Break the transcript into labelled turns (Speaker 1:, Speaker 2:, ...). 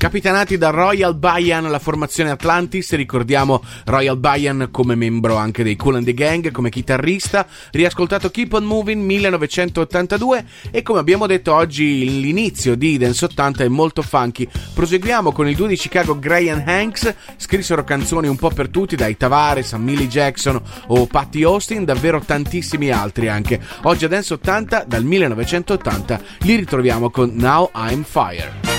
Speaker 1: Capitanati da Royal Bayan, la formazione Atlantis. Ricordiamo Royal Bayan come membro anche dei Kool and the Gang, come chitarrista. Riascoltato Keep on Moving 1982, e come abbiamo detto oggi l'inizio di Dance 80 è molto funky. Proseguiamo con il duo di Chicago Gray and Hanks. Scrissero canzoni un po' per tutti, dai Tavares a Millie Jackson o Patty Austin, davvero tantissimi altri anche. Oggi a Dance 80 dal 1980 li ritroviamo con Now I'm Fire.